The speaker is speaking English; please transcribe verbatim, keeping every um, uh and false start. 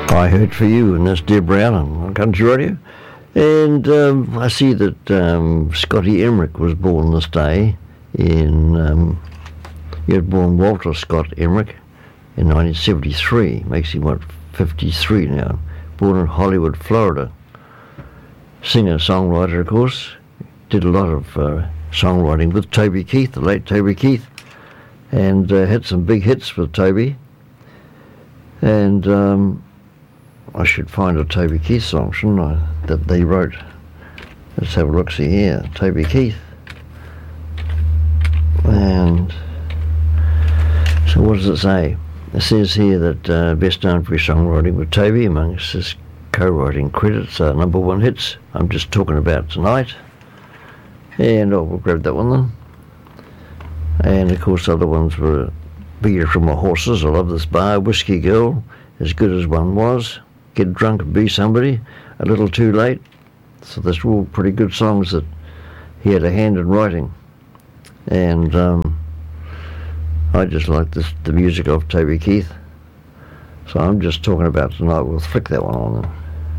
I Heard For You, and that's Deb Brown on Country Radio. And um, I see that um, Scotty Emmerich was born this day in, um, he was born Walter Scott Emmerich in nineteen seventy-three, makes him, what, fifty-three now, born in Hollywood, Florida. Singer, songwriter, of course, did a lot of uh, songwriting with Toby Keith, the late Toby Keith, and uh, had some big hits with Toby. And um, I should find a Toby Keith song, shouldn't I, that they wrote. Let's have a look-see here. Toby Keith. And so what does it say? It says here that uh, best known for his songwriting with Toby, amongst his co-writing credits are number one hits, I'm Just Talking About Tonight. And oh, we'll grab that one then. And of course other ones were Beer From My Horses, I Love This Bar, Whiskey Girl, As Good As One Was, Get Drunk and Be Somebody, A Little Too Late. So that's all pretty good songs that he had a hand in writing. And um, I just like this, the music of Toby Keith. So I'm Just Talking About Tonight. We'll flick that one on then.